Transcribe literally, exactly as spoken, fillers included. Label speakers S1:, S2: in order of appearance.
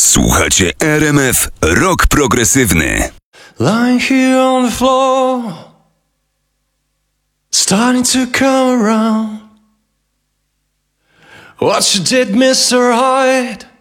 S1: Słuchacie R M F Rock Progresywny.
S2: Lying here on the floor, starting to come around. What you did, mister Hyde,